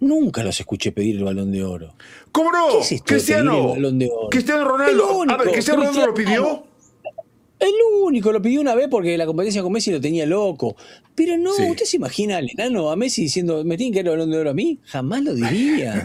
Nunca los escuché pedir el Balón de Oro. ¿Cómo no? ¿Qué es esto de pedir el Balón de Oro? Cristiano Ronaldo. A ver, ¿Cristiano Ronaldo lo pidió? El único, lo pidió una vez porque la competencia con Messi lo tenía loco. Pero no, Sí. ¿usted se imagina al enano, a Messi diciendo, ¿me tienen que dar el Balón de Oro a mí? Jamás lo diría.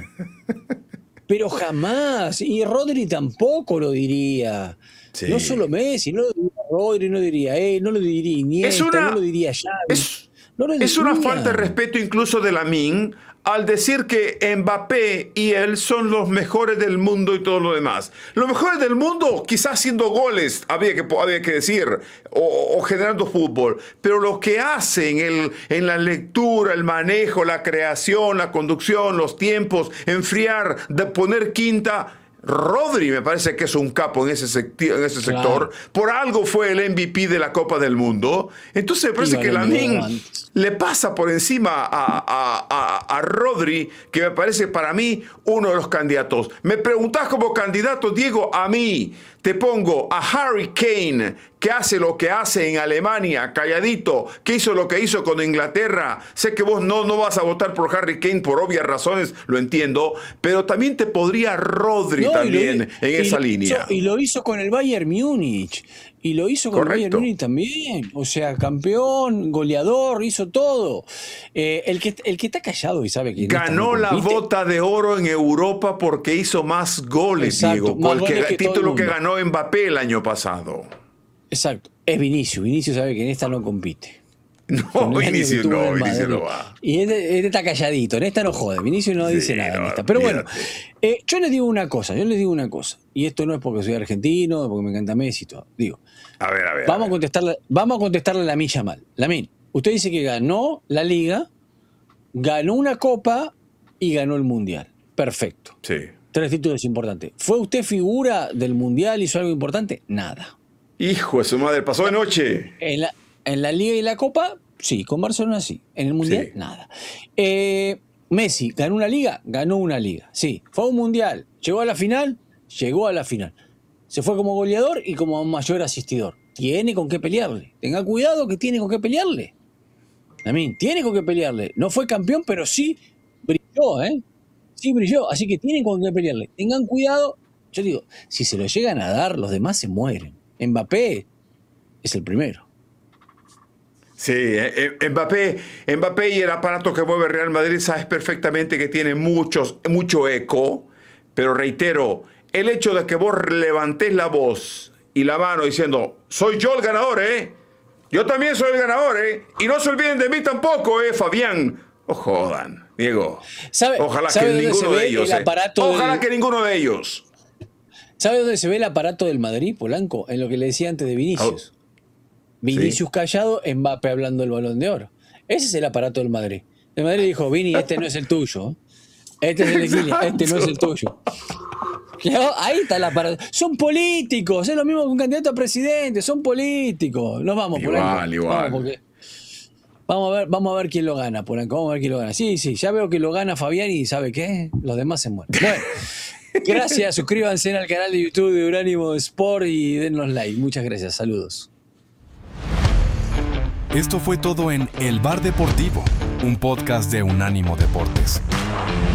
Pero jamás. Y Rodri tampoco lo diría. Sí. No solo Messi, no lo diría Rodri, no diría él, no lo diría Iniesta, no lo diría Xavi. Es una falta de respeto incluso de Lamine al decir que Mbappé y él son los mejores del mundo y todo lo demás. Los mejores del mundo, quizás haciendo goles, había que decir, o generando fútbol, pero lo que hacen en la lectura, el manejo, la creación, la conducción, los tiempos, enfriar, de poner quinta. Rodri me parece que es un capo en ese sector. Por algo fue el MVP de la Copa del Mundo. Entonces me parece que Lamine le pasa por encima a Rodri, que me parece para mí uno de los candidatos. Me preguntás como candidato, Diego, a mí te pongo a Harry Kane, que hace lo que hace en Alemania, calladito, que hizo lo que hizo con Inglaterra. Sé que vos no vas a votar por Harry Kane por obvias razones, lo entiendo, pero también te podría Rodri también en esa línea. Y lo hizo con el Bayern Múnich. Y lo hizo con el Bayern Múnich también. O sea, campeón, goleador, hizo todo. El que está callado y sabe que ganó la bota de oro en Europa porque hizo más goles, Diego, el título que ganó Mbappé el año pasado. Exacto. Es Vinicius. Vinicius sabe que en esta no compite. No, Vinicius no va. Y este está calladito. En esta no jode. Vinicius no dice nada en esta. Pero bueno, yo les digo una cosa. Y esto no es porque soy argentino, porque me encanta Messi y todo. Digo, a ver. Vamos a contestarle a Lamine Yamal. Lamine, usted dice que ganó la Liga, ganó una Copa y ganó el Mundial. Perfecto. Sí. 3 títulos importantes. ¿Fue usted figura del Mundial? ¿Hizo algo importante? Nada. Hijo de su madre, pasó de noche. En la Liga y la Copa, sí, con Barcelona sí. En el Mundial, nada. Messi, ¿ganó una Liga? Ganó una Liga, sí. ¿Fue a un Mundial? ¿Llegó a la final? Llegó a la final. Se fue como goleador y como mayor asistidor. Tiene con qué pelearle. Tenga cuidado que tiene con qué pelearle. También tiene con qué pelearle. No fue campeón, pero sí brilló, ¿eh? Sí brilló, así que tienen con qué pelearle. Tengan cuidado. Yo digo, si se lo llegan a dar, los demás se mueren. Mbappé es el primero. Sí, Mbappé y el aparato que mueve Real Madrid sabes perfectamente que tiene mucho eco, pero reitero, el hecho de que vos levantés la voz y la mano diciendo, soy yo el ganador, yo también soy el ganador, y no se olviden de mí tampoco, Fabián. O jodan, Diego. Ojalá que ninguno de ellos. Ojalá que ninguno de ellos. ¿Sabe dónde se ve el aparato del Madrid, Polanco? En lo que le decía antes de Vinicius. Vinicius callado, Mbappé hablando del Balón de Oro. Ese es el aparato del Madrid. El Madrid dijo, Vini, este no es el tuyo. Este es el de Kylian, este no es el tuyo. Ahí está el aparato. Son políticos, es lo mismo que un candidato a presidente, son políticos. Nos vamos, Polanco. Igual. Vamos a ver quién lo gana, Polanco. Vamos a ver quién lo gana. Sí, ya veo que lo gana Fabián y ¿sabe qué? Los demás se mueren. Bueno. Gracias, suscríbanse al canal de YouTube de Unánimo Sport y dennos like. Muchas gracias, saludos. Esto fue todo en El Bar Deportivo, un podcast de Unánimo Deportes.